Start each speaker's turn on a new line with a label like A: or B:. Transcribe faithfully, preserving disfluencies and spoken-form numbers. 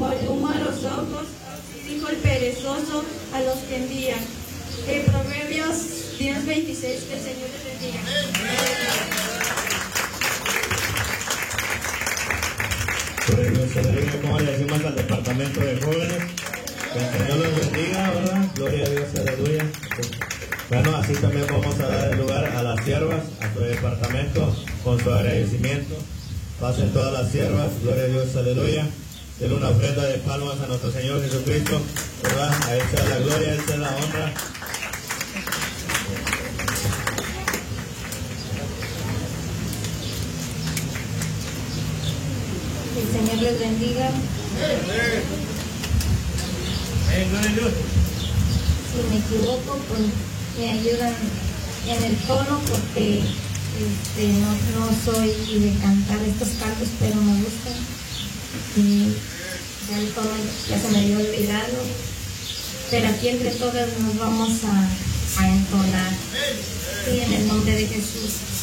A: como el humo a los ojos, dijo el perezoso a los que envían. En Proverbios diez veintiséis, que el Señor les bendiga.
B: Proverbios, aleluya, como le decimos al departamento de jóvenes, que el Señor los bendiga, ¿verdad? Gloria a Dios, aleluya. Bueno, así también vamos a dar el lugar a las siervas, a su departamento, con su agradecimiento. Pasen todas las siervas, gloria a Dios, aleluya. Denle una ofrenda de palmas a nuestro Señor Jesucristo, ¿verdad? A Él sea la gloria, a Él sea la honra.
A: El Señor les bendiga. Si me equivoco, pues me ayudan en el tono, porque este, no, no soy de cantar estos cantos, pero me gustan. Y ya el tono ya se me había olvidado. Pero aquí entre todas nos vamos a, a entonar. Sí, en el nombre de Jesús.